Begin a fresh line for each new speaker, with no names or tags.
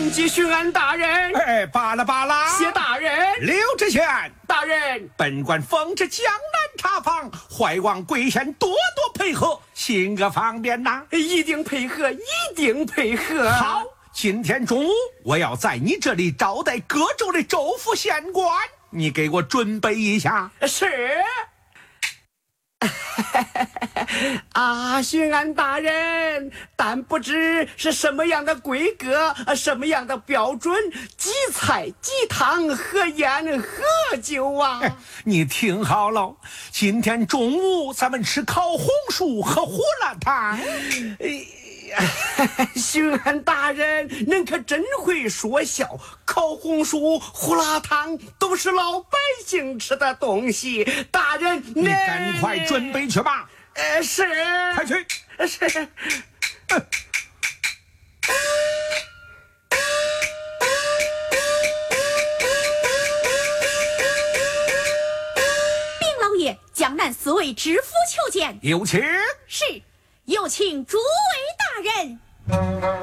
参见巡按大人。
哎，罢了罢了，
谢大人。
刘知县
大人，
本官奉旨江南查访，怀望贵县多多配合，行个方便呐。
一定配合，一定配合。
好，今天中午我要在你这里招待各州的州府县官，你给我准备一下。
是。啊，巡按大人，但不知是什么样的规格，什么样的标准，几菜几汤，何宴何酒啊？
你听好了，今天中午咱们吃烤红薯和胡辣汤。
巡按大人，您可真会说笑。烤红薯、胡辣汤都是老百姓吃的东西。大人，
你赶快准备去吧。
是。
快去。
是。
禀老爷，江南4位知府求见。
有请。
是，有请诸位大人。